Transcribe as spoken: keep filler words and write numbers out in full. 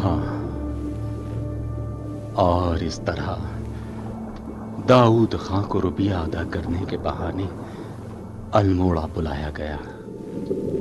हाँ, और इस तरह दाऊद खां को रुपया अदा करने के बहाने अल्मोड़ा बुलाया गया।